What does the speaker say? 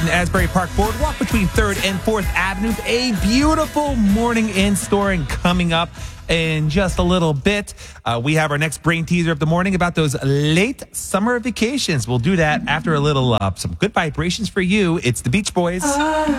and Asbury Park Boardwalk between 3rd and 4th Avenue. A beautiful morning in store and coming up in just a little bit. We have our next brain teaser of the morning about those late summer vacations. We'll do that after a little some good vibrations for you. It's the Beach Boys.